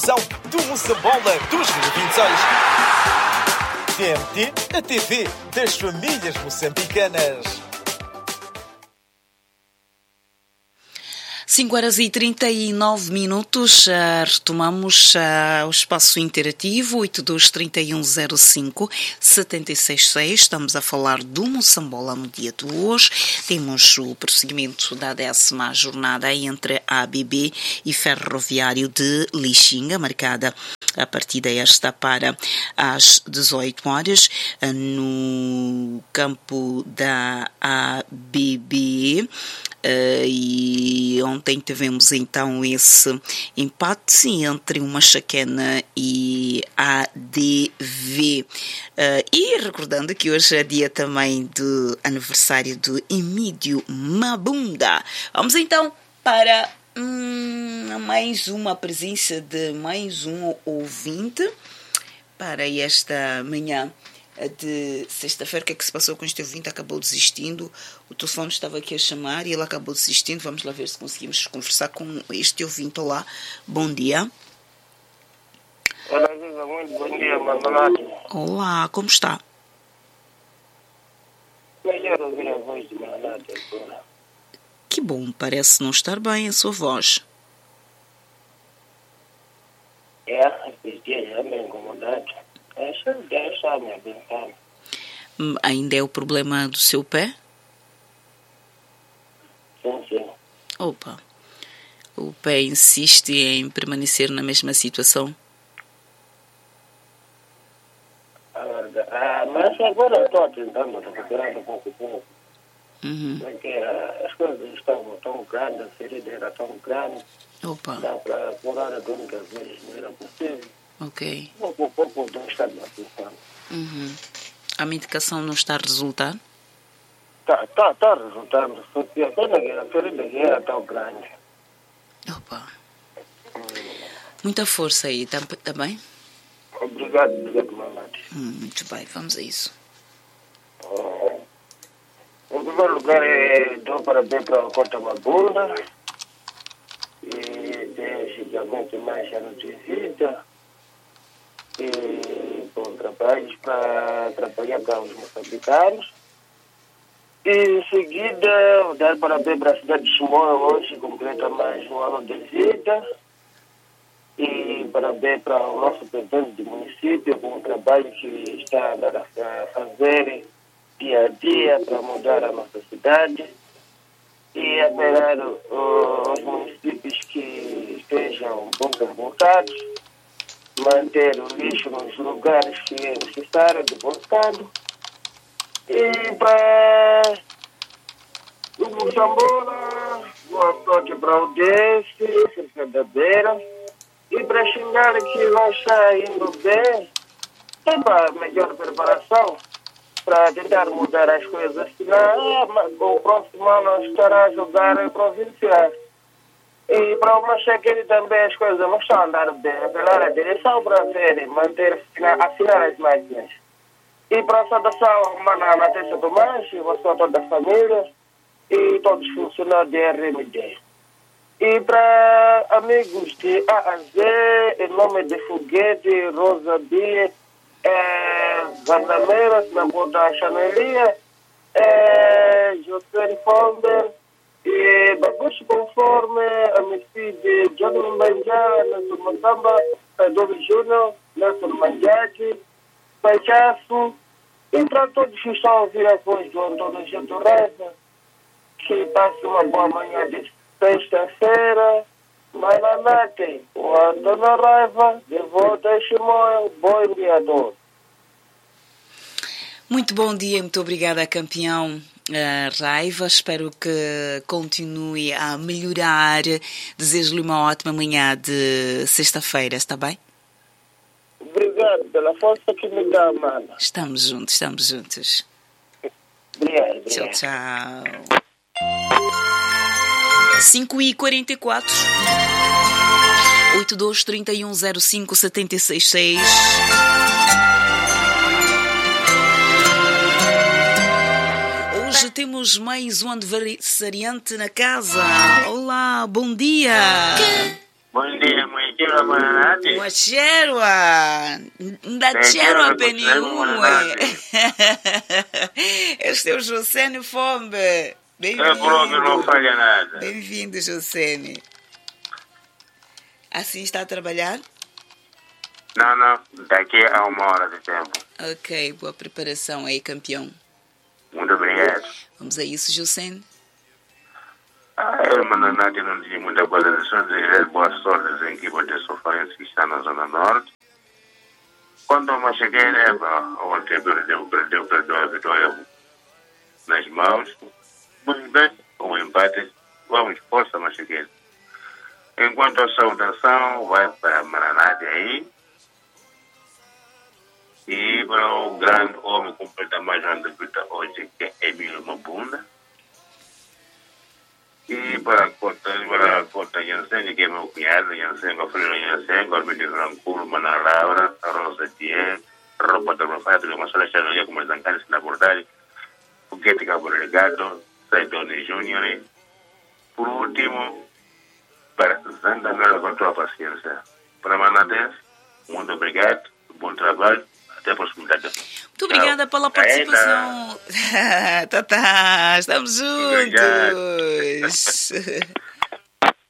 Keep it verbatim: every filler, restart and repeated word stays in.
São do Moçambola dois mil e vinte e seis. T M T, a T V das famílias moçambicanas. cinco horas e trinta e nove minutos, uh, retomamos uh, o espaço interativo oito dois três um zero cinco sete seis seis. Estamos a falar do Moçambola no dia de hoje. Temos o prosseguimento da décima jornada entre a A B B e Ferroviário de Lixinga, marcada a partida esta para às dezoito horas no campo da A B B. Uh, e ontem tivemos então esse empate entre o Machaquena e a A D V. Uh, e recordando que hoje é dia também do aniversário do Emílio Mabunda. Vamos então para hum, mais uma presença de mais um ouvinte para esta manhã de sexta-feira. O que é que se passou com este ouvinte? Acabou desistindo. O telefone estava aqui a chamar e ele acabou desistindo. Vamos lá ver se conseguimos conversar com este ouvinte. Olá, bom dia. Olá, Ziza, muito bom dia, Manolati. Olá, como está? Melhor ouvir a voz de Manolati agora. Que bom, parece não estar bem a sua voz. É, esses dias já me incomodado. Essa deixa me abençoar. Ainda é o problema do seu pé? Sim, sim. Opa, o pé insiste em permanecer na mesma situação? Ah, mas agora estou tentando recuperar um pouco pouco. Uhum. Porque ah, as coisas estavam tão grandes, a ferida era tão grande. Opa. Dá para curar de única vez, não era possível. Ok. Pouco a pouco não está me abençoando. Uhum. A medicação não está a resultar? Está, está, está resultando. Porque a pena que a ferida era tão grande. Opa. Muita força aí, tá, tá bem? Obrigado, obrigado, Manolati. Hum, muito bem, vamos a isso. Oh. Em primeiro lugar, é, dou parabéns para a Conta Mabunda. E desejo que aguente mais anos de vida. E com trabalhos para trabalhar para os moçambicanos. E em seguida, vou dar parabéns para a cidade de Chimoio, hoje completa mais um ano de vida. E parabéns para o nosso presidente do município, com o trabalho que está a fazer dia a dia para mudar a nossa cidade. E apelar uh, os municípios que estejam bem comportados, manter o lixo nos lugares que é necessário, depositado. E para o Moçambola, boa sorte para o Desse, cerca da Beira. E para xingar que não está indo bem, tem para melhor preparação para tentar mudar as coisas, senão ah, o próximo ano estará a jogar em provincial. E para o Machaquene também as coisas não estão a andar bem, apelar a direção para ver, manter, afinar as máquinas. E para a saudação humana na Terça do Manche, você toda a família e todos os funcionários de R M D. E para amigos de A a Z, em nome de Foguete, Rosa Bia, é, Vandameiras, na Boda Chanelia, é, José Fonder, e Babucho Conforme, Amici de John Mbanja, Nelson Matamba, Pedro Júnior, Nelson Manjati, Pachaço, e para todos que estão a ouvir a voz do Antônio Gento Reza, que passe uma boa manhã de sexta-feira. Mas na noite, o Antônio Raiva, de volta a Chimoio, bom enviador. Muito bom dia, muito obrigada, campeão uh, Raiva. Espero que continue a melhorar. Desejo-lhe uma ótima manhã de sexta-feira, está bem? Obrigado pela força que me dá, mano. Estamos juntos, estamos juntos. Obrigado, obrigado. Tchau, tchau. cinco e quarenta e quatro. oito dois três um zero cinco sete seis seis. Hoje temos mais um aniversariante na casa. Olá, bom dia. Bom dia, mãe. cheiro mananate. Uma cheirua. Da cheirua peniúe. Este é o Josene Fombe. Bem-vindo. É próprio, não falha nada. Bem-vindo, Josene. Assim está a trabalhar? Não, não. Daqui a uma hora de tempo. Ok, boa preparação aí, campeão. Muito obrigado. Vamos a isso, Josene. Ah, eu, mananate, não tinha muita coisa de só dizer boa sorte às equipas de sofrência que está na Zona Norte. Quando eu cheguei, né, ontem perdeu, perdeu, perdeu a vitória nas mãos. Muito bem, com o empate, vamos força, mas cheguei. Enquanto a saudação vai para Maranate aí, e para o grande homem completa mais grande vida hoje, que é Emílio Mabunda, e para a Cota, para a Cota Jansen, que é meu cunhado, Jansen, a filha Jansen, o Armindo Ranculo, Mana Laura, a Rosa Diego, a Roupa da Mafata, que é uma sala de como as Ancanes na Bordade, o Guete Cabo Legado, Saidone Júnior, por último, para Zanda Mera com a tua paciência. Para Manadense, muito obrigado, bom trabalho, até a proximidade. Muito obrigada pela participação. Tá, tá, estamos juntos.